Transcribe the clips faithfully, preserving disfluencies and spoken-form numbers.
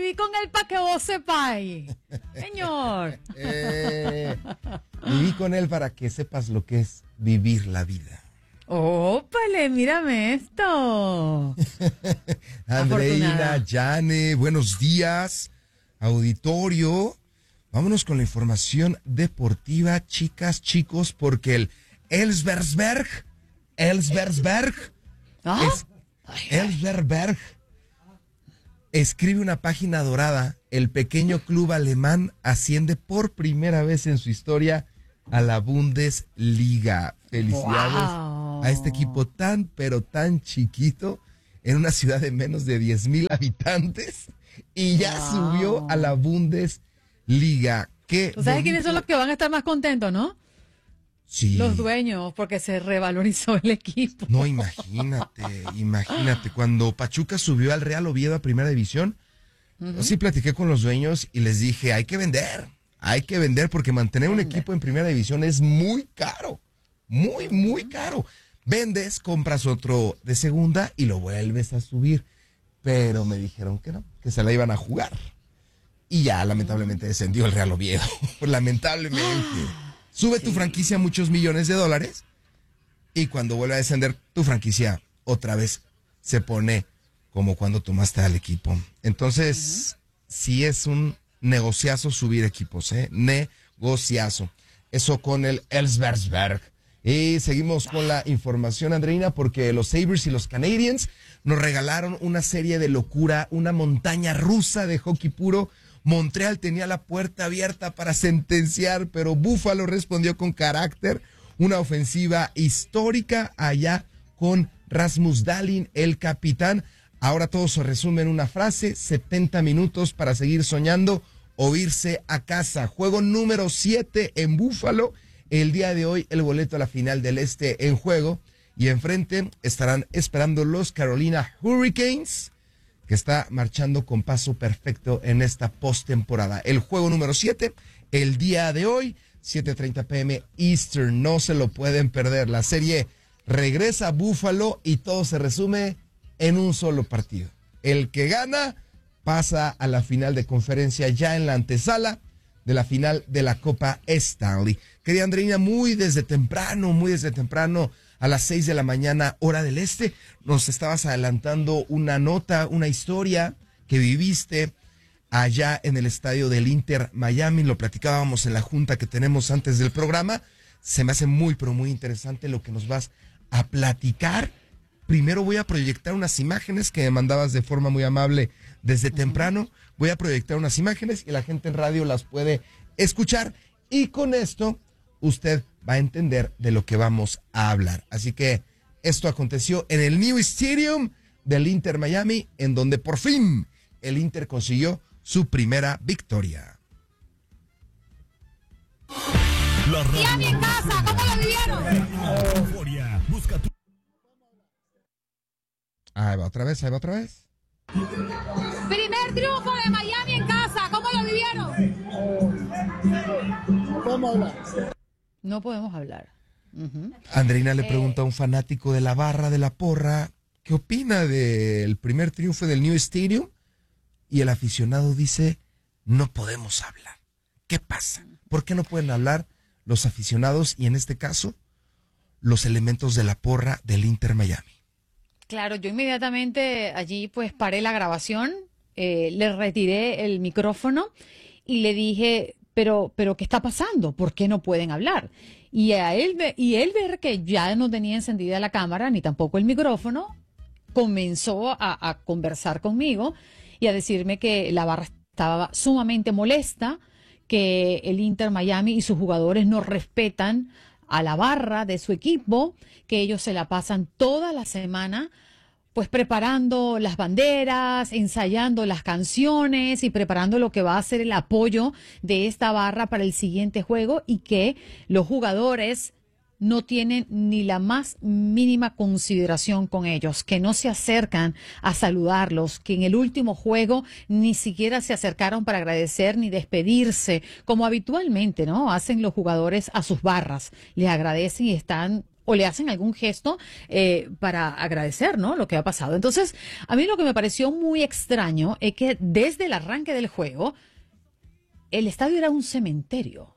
viví con él para que vos sepáis. Señor. Eh, viví con él para que sepas lo que es vivir la vida. ¡Ópale! Mírame esto. Andreina, Jane, buenos días. Auditorio. Vámonos con la información deportiva, chicas, chicos, porque el Elversberg, Elversberg, ¿Ah? es, Elversberg escribe una página dorada. El pequeño club alemán asciende por primera vez en su historia a la Bundesliga. Felicidades Wow. a este equipo tan, pero tan chiquito, en una ciudad de menos de diez mil habitantes, y ya Wow. subió a la Bundesliga. ¿Qué ¿Tú sabes bonito? quiénes son los que van a estar más contentos, no? Sí. Los dueños, porque se revalorizó el equipo. No, imagínate, imagínate. Cuando Pachuca subió al Real Oviedo a Primera División, Uh-huh. yo sí platiqué con los dueños y les dije, hay que vender, hay que vender porque mantener un equipo en Primera División es muy caro, muy, muy caro. Vendes, compras otro de segunda y lo vuelves a subir. Pero me dijeron que no, que se la iban a jugar. Y ya lamentablemente descendió el Real Oviedo. Lamentablemente. Sube tu franquicia muchos millones de dólares y cuando vuelve a descender tu franquicia otra vez se pone como cuando tomaste al equipo. Entonces, uh-huh. sí es un negociazo subir equipos, ¿eh? Negociazo. Eso con el Elversberg. Y seguimos con la información, Andreina, porque los Sabres y los Canadiens nos regalaron una serie de locura, una montaña rusa de hockey puro. Montreal tenía la puerta abierta para sentenciar, pero Buffalo respondió con carácter. Una ofensiva histórica allá con Rasmus Dahlin, el capitán. Ahora todo se resume en una frase: setenta minutos para seguir soñando o irse a casa. Juego número siete en Buffalo. El día de hoy el boleto a la final del Este en juego. Y enfrente estarán esperando los Carolina Hurricanes, que está marchando con paso perfecto en esta postemporada. El juego número siete, el día de hoy, siete treinta p m Eastern, no se lo pueden perder. La serie regresa a Buffalo y todo se resume en un solo partido. El que gana pasa a la final de conferencia ya en la antesala de la final de la Copa Stanley. Querida Andreina, muy desde temprano, muy desde temprano, a las seis de la mañana, hora del este, nos estabas adelantando una nota, una historia que viviste allá en el estadio del Inter Miami. Lo platicábamos en la junta que tenemos antes del programa. Se me hace muy, pero muy interesante lo que nos vas a platicar. Primero voy a proyectar unas imágenes que me mandabas de forma muy amable desde temprano. Voy a proyectar unas imágenes y la gente en radio las puede escuchar. Y con esto usted va a entender de lo que vamos a hablar. Así que esto aconteció en el New Stadium del Inter Miami, en donde por fin el Inter consiguió su primera victoria. Miami en casa, ¿cómo lo vivieron? Ahí va otra vez, ahí va otra vez. Primer triunfo de Miami en casa, ¿cómo lo vivieron? ¿Cómo hablar? No podemos hablar. Uh-huh. Andreina le Eh, pregunta a un fanático de la barra de la porra, ¿qué opina del primer triunfo del New Stadium? Y el aficionado dice, no podemos hablar. ¿Qué pasa? ¿Por qué no pueden hablar los aficionados y en este caso los elementos de la porra del Inter Miami? Claro, yo inmediatamente allí pues paré la grabación, eh, le retiré el micrófono y le dije, pero, pero ¿qué está pasando? ¿Por qué no pueden hablar? Y a él, ve- y él ver que ya no tenía encendida la cámara ni tampoco el micrófono, comenzó a, a conversar conmigo y a decirme que la barra estaba sumamente molesta, que el Inter Miami y sus jugadores no respetan a la barra de su equipo, que ellos se la pasan toda la semana pues preparando las banderas, ensayando las canciones y preparando lo que va a ser el apoyo de esta barra para el siguiente juego, y que los jugadores no tienen ni la más mínima consideración con ellos, que no se acercan a saludarlos, que en el último juego ni siquiera se acercaron para agradecer ni despedirse, como habitualmente, ¿no? Hacen los jugadores a sus barras, les agradecen y están o le hacen algún gesto eh, para agradecer, ¿no?, lo que ha pasado. Entonces, a mí lo que me pareció muy extraño es que desde el arranque del juego, el estadio era un cementerio.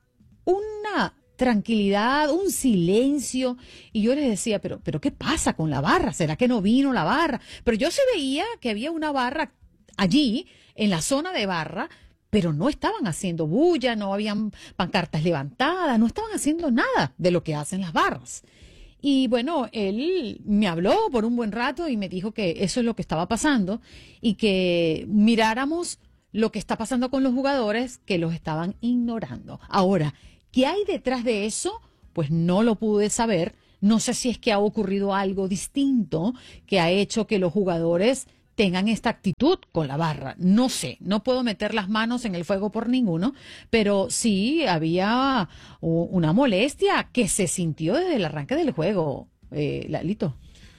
Una tranquilidad, un silencio. Y yo les decía, pero, pero ¿qué pasa con la barra? ¿Será que no vino la barra? Pero yo se veía que había una barra allí, en la zona de barra, pero no estaban haciendo bulla, no habían pancartas levantadas, no estaban haciendo nada de lo que hacen las barras. Y bueno, él me habló por un buen rato y me dijo que eso es lo que estaba pasando y que miráramos lo que está pasando con los jugadores que los estaban ignorando. Ahora, ¿qué hay detrás de eso? Pues no lo pude saber. No sé si es que ha ocurrido algo distinto que ha hecho que los jugadores tengan esta actitud con la barra. No sé, no puedo meter las manos en el fuego por ninguno, pero sí había una molestia que se sintió desde el arranque del juego, eh, Lalito.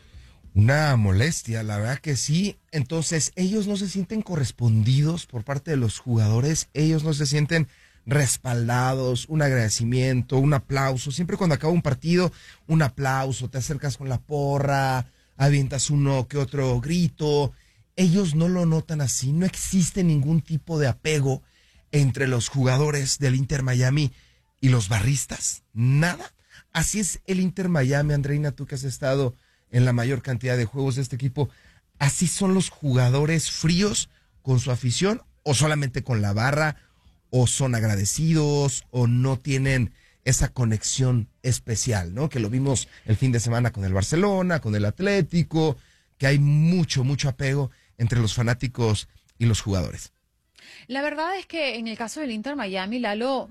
Una molestia, la verdad que sí. Entonces, ellos no se sienten correspondidos por parte de los jugadores, ellos no se sienten respaldados, un agradecimiento, un aplauso. Siempre cuando acaba un partido, un aplauso, te acercas con la porra, avientas uno que otro grito. Ellos no lo notan así, no existe ningún tipo de apego entre los jugadores del Inter Miami y los barristas, nada. Así es el Inter Miami, Andreina, tú que has estado en la mayor cantidad de juegos de este equipo, así son los jugadores fríos con su afición, o solamente con la barra, o son agradecidos, o no tienen esa conexión especial, ¿no? Que lo vimos el fin de semana con el Barcelona, con el Atlético, que hay mucho, mucho apego entre los fanáticos y los jugadores. La verdad es que en el caso del Inter Miami, Lalo,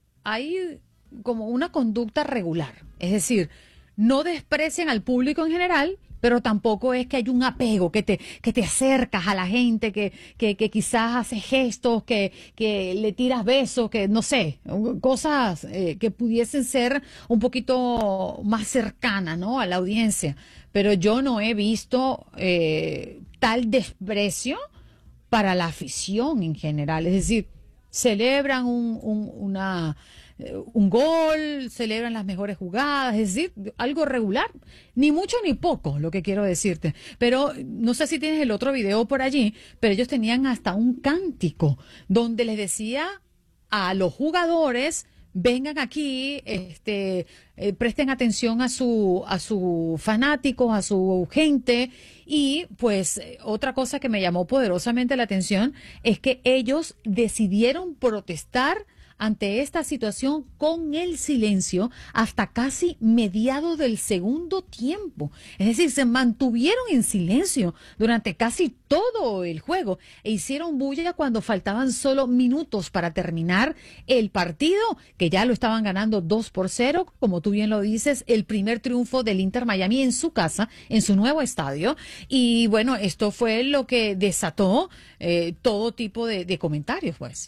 hay como una conducta regular. Es decir, no desprecian al público en general, pero tampoco es que hay un apego, que te, que te acercas a la gente, que, que, que quizás haces gestos, que, que le tiras besos, que no sé, cosas eh, que pudiesen ser un poquito más cercanas, ¿no?, a la audiencia. Pero yo no he visto eh, tal desprecio para la afición en general. Es decir, celebran un, un, una, un gol, celebran las mejores jugadas, es decir, algo regular. Ni mucho ni poco, lo que quiero decirte. Pero no sé si tienes el otro video por allí, pero ellos tenían hasta un cántico donde les decía a los jugadores: vengan aquí, este, eh, presten atención a su, a sus fanáticos, a su gente. Y pues eh, otra cosa que me llamó poderosamente la atención es que ellos decidieron protestar ante esta situación con el silencio hasta casi mediados del segundo tiempo. Es decir, se mantuvieron en silencio durante casi todo el juego e hicieron bulla cuando faltaban solo minutos para terminar el partido, que ya lo estaban ganando dos por cero, como tú bien lo dices, el primer triunfo del Inter Miami en su casa, en su nuevo estadio. Y bueno, esto fue lo que desató eh, todo tipo de, de comentarios, pues.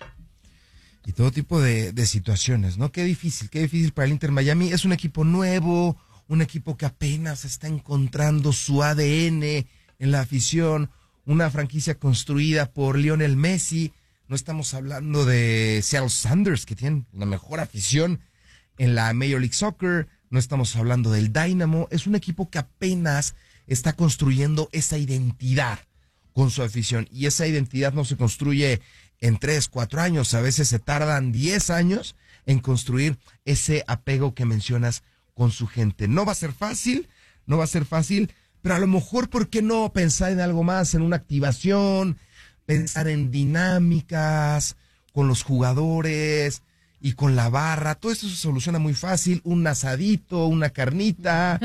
Y todo tipo de, de situaciones, ¿no? Qué difícil, qué difícil para el Inter Miami. Es un equipo nuevo, un equipo que apenas está encontrando su A D N en la afición, una franquicia construida por Lionel Messi. No estamos hablando de Seattle Sounders, que tienen la mejor afición en la Major League Soccer. No estamos hablando del Dynamo. Es un equipo que apenas está construyendo esa identidad con su afición. Y esa identidad no se construye en tres, cuatro años, a veces se tardan diez años en construir ese apego que mencionas con su gente. No va a ser fácil, no va a ser fácil, pero a lo mejor, ¿por qué no pensar en algo más, en una activación, pensar en dinámicas con los jugadores y con la barra? Todo esto se soluciona muy fácil, un asadito, una carnita.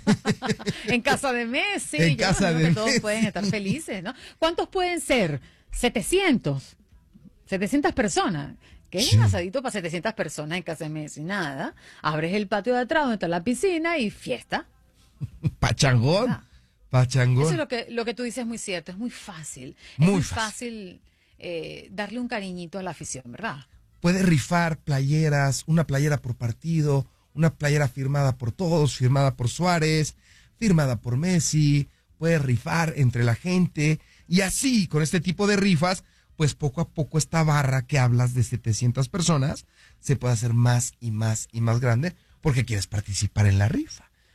En casa de Messi, en yo casa creo de que todos Messi. pueden estar felices, ¿no? ¿Cuántos pueden ser? setecientos. setecientas personas. ¿Qué es Sí. un asadito para setecientas personas en casa de Messi? Nada. Abres el patio de atrás donde está la piscina y fiesta. Pachangón, Ah. pachangón. Eso es lo que, lo que tú dices, es muy cierto. Es muy fácil. Es Muy muy fácil. fácil eh, darle un cariñito a la afición, ¿verdad? Puede rifar playeras, una playera por partido, una playera firmada por todos, firmada por Suárez, firmada por Messi, puede rifar entre la gente, y así, con este tipo de rifas, pues poco a poco esta barra que hablas de setecientas personas se puede hacer más y más y más grande porque quieres participar en la rifa.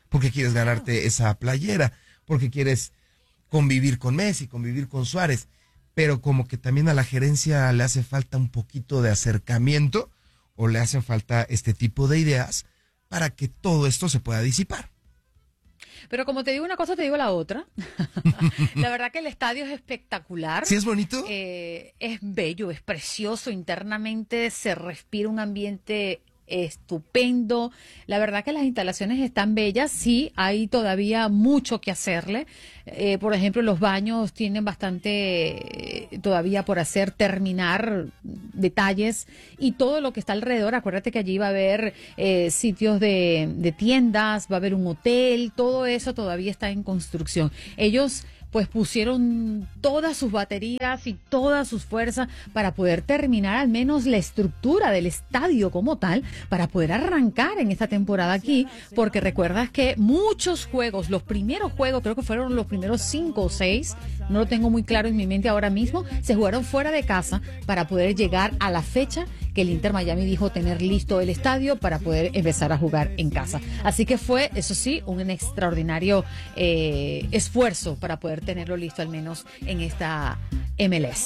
porque quieres ganarte esa playera, porque quieres convivir con Messi, convivir con Suárez, pero como que también a la gerencia le hace falta un poquito de acercamiento o le hacen falta este tipo de ideas para que todo esto se pueda disipar. Pero como te digo una cosa, te digo la otra. La verdad que el estadio es espectacular. ¿Sí es bonito? Eh, es bello, es precioso. Internamente se respira un ambiente estupendo. La verdad que las instalaciones están bellas. Sí, hay todavía mucho que hacerle. Eh, por ejemplo, los baños tienen bastante eh, todavía por hacer, terminar detalles y todo lo que está alrededor. Acuérdate que allí va a haber eh, sitios de, de tiendas, va a haber un hotel, todo eso todavía está en construcción. Ellos pues pusieron todas sus baterías y todas sus fuerzas para poder terminar al menos la estructura del estadio como tal, para poder arrancar en esta temporada aquí, porque recuerdas que muchos juegos, los primeros juegos, creo que fueron los primeros cinco o seis, no lo tengo muy claro en mi mente ahora mismo, se jugaron fuera de casa para poder llegar a la fecha que el Inter Miami dijo tener listo el estadio para poder empezar a jugar en casa. Así que fue, eso sí, un extraordinario eh, esfuerzo para poder tenerlo listo al menos en esta M L S.